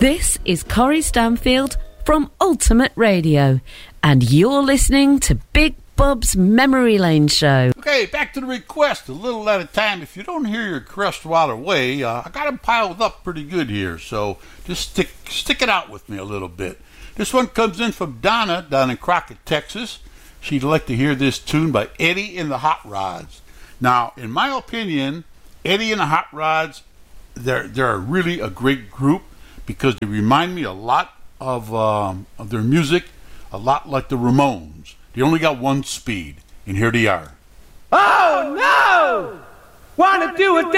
This is Corrie Stanfield from Ultimate Radio, and you're listening to Big Bob's Memory Lane Show. Okay, back to the request, a little at a time. If you don't hear your request right away, I got them piled up pretty good here, so just stick it out with me a little bit. This one comes in from Donna down in Crockett, Texas. She'd like to hear this tune by Eddie and the Hot Rods. Now, in my opinion, Eddie and the Hot Rods, they're really a great group because they remind me a lot of their music, a lot like the Ramones. They only got one speed, and here they are. Oh no! Wanna do it?